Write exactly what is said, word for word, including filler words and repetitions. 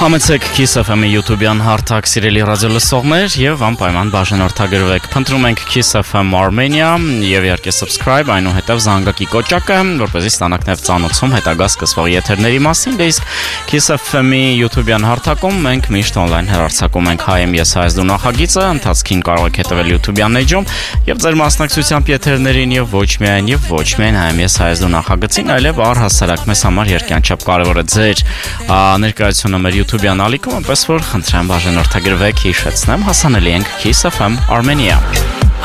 Համեցեք Kiss F M-ի YouTube-յան հարթակ սիրելի ռադիոլսողներ եւ անպայման բաժանորդագրվեք։ Փնտրում ենք Kiss F M Armenia եւ իհարկե subscribe, այնուհետեւ զանգակի կոճակը, որպեսզի ստանաք նաեւ ծանոթում հետագա սկսվող եթերների մասին։ Դե իսկ Kiss F M-ի YouTube-յան հարթակում մենք միշտ on-line հեռարձակում ենք Հայ եմ ես Հայաստան նախագիծը, ընթացքին կարող եք հետևել YouTube-յան էջում եւ ձեր մասնակցությամբ եթերներին եւ ոչ միայն եւ ոչ միայն Հայ եմ ես Հայաստան նախագծին, այլև առհասարակ մեզ համար երկյանչափ կարեւոր է ձեր ներկայությունը մեր YouTube-յան ալիքում, այնպես որ խնդրեմ բաժանորդագրվեք, հիշեցնեմ, հասանելի ենք Kiss F M Armenia։